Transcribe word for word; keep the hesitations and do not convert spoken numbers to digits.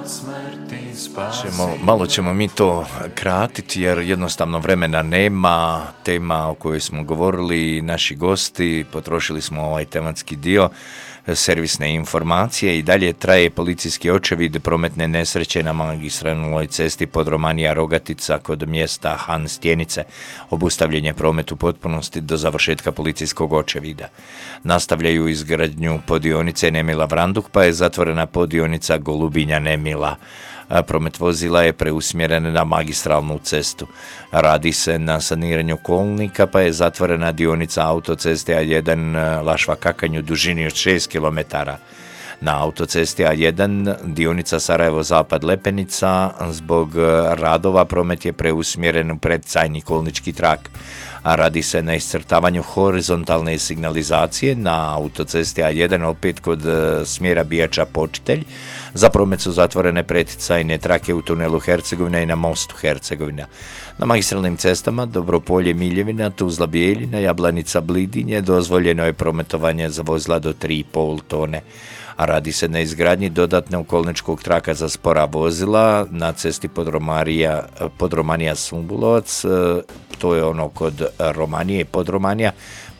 Ćemo, malo ćemo mi to kratiti jer jednostavno vremena nema, tema o kojoj smo govorili, naši gosti, potrošili smo ovaj tematski dio, servisne informacije i dalje traje policijski očevid prometne nesreće na magistralnoj cesti Podromanija Rogatica kod mjesta Han Stjenice. Obustavljen je promet u potpunosti do završetka policijskog očevida. Nastavljaju izgradnju podionice Nemila Vranduk pa je zatvorena podionica Golubinja Nemila. Promet vozila je preusmjeren na magistralnu cestu. Radi se na saniranju kolnika pa je zatvorena dionica autoceste A jedan Lašva Kakanj u dužini od šest kilometara. Na autocesti A jedan dionica Sarajevo-Zapad Lepenica zbog radova promet je preusmjeren u predcajni kolnički trak. A radi se na iscrtavanju horizontalne signalizacije na autocesti A jedan opet kod smjera Bijača Počitelj. Za promet su zatvorene preticajne trake u tunelu Hercegovina i na mostu Hercegovina. Na magistralnim cestama Dobropolje Miljevina, Tuzla Bijeljina, Jablanica Blidinje dozvoljeno je prometovanje za vozila do tri i pol tone. A radi se na izgradnji dodatnog kolničkog traka za spora vozila na cesti Podromarija, Podromanija Sumbulovac, to je ono kod Romanije i Podromanija,